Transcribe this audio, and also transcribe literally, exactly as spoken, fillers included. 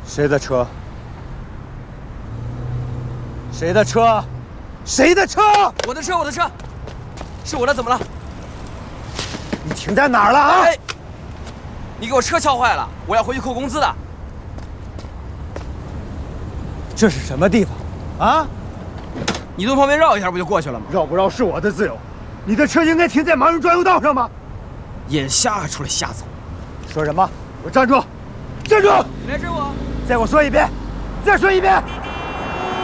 谁的车？谁的车？谁的车？ 我的车，我的车，是我的，怎么了？ 你停在哪儿了啊？ 哎，你给我车敲坏了，我要回去扣工资的。 这是什么地方？啊？ 你从旁边绕一下不就过去了吗？ 绕不绕是我的自由。你的车应该停在盲人专用道上吗？ 眼瞎还出来瞎走。 说什么？给我站住！站住！ 你来追我！ 再给我说一遍！再说一遍！